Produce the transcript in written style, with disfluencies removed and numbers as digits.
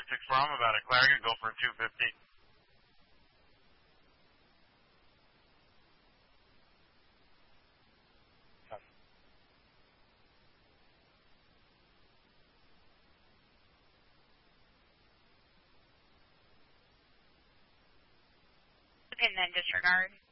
from about a Clarion, go for a 250. And then disregard.